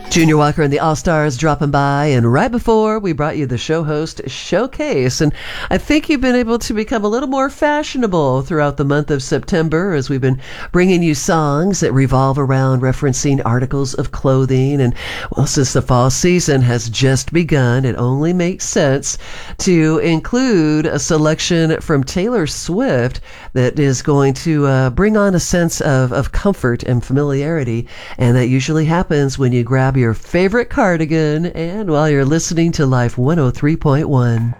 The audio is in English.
Junior Walker and the All-Stars dropping by, and right before we brought you the show host showcase. And I think you've been able to become a little more fashionable throughout the month of September as we've been bringing you songs that revolve around referencing articles of clothing. And well, since the fall season has just begun, it only makes sense to include a selection from Taylor Swift that is going to bring on a sense of comfort and familiarity. And that usually happens when you grab your favorite cardigan and while you're listening to Life 103.1.